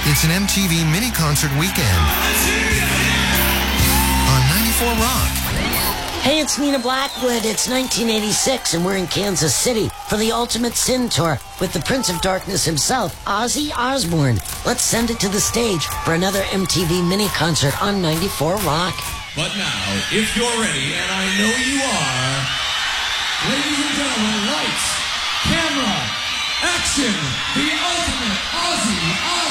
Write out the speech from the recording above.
It's an MTV mini concert weekend on 94 Rock. Hey, it's Nina Blackwood. It's 1986, and we're in Kansas City for the Ultimate Sin Tour with the Prince of Darkness himself, Ozzy Osbourne. Let's send it to the stage for another MTV mini concert on 94 Rock. But now, if you're ready, and I know you are, ladies and gentlemen, lights, camera, action, the Ultimate Ozzy